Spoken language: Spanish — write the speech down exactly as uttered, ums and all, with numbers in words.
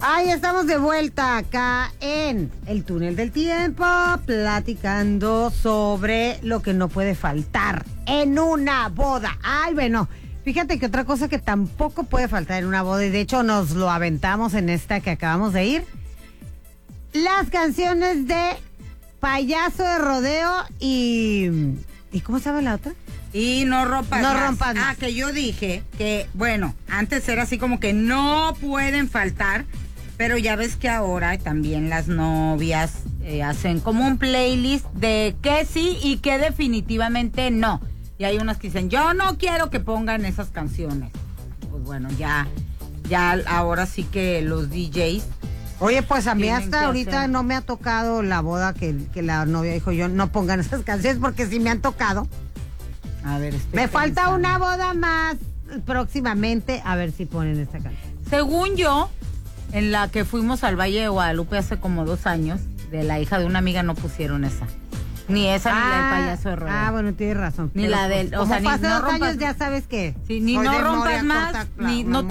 Ahí estamos de vuelta acá en el túnel del tiempo, platicando sobre lo que no puede faltar en una boda. Ay, bueno, fíjate que otra cosa que tampoco puede faltar en una boda, y de hecho nos lo aventamos en esta que acabamos de ir, las canciones de Payaso de Rodeo y... ¿Y cómo se llama la otra? Y no rompas no más. rompas más. Ah, que yo dije que, bueno, antes era así como que no pueden faltar, pero ya ves que ahora también las novias eh, hacen como un playlist de que sí y que definitivamente no. Y hay unas que dicen, yo no quiero que pongan esas canciones. Pues bueno, ya, ya ahora sí que los D Js... Oye, pues a mí Tienen hasta que ahorita hacer. no me ha tocado la boda que, que la novia dijo, yo no pongan esas canciones porque sí me han tocado. A ver, estoy Me falta pensando. una boda más próximamente, a ver si ponen esta canción. Según yo, en la que fuimos al Valle de Guadalupe hace como dos años, de la hija de una amiga no pusieron esa. Ni esa ni la del Payaso de Rodeo. Ah, bueno, tienes razón. Ni Pero, la del- pues, o como sea, ni fue hace no dos rompas- años, ya sabes que Sí, ni soy no de rompas memoria más, corta, ni la no te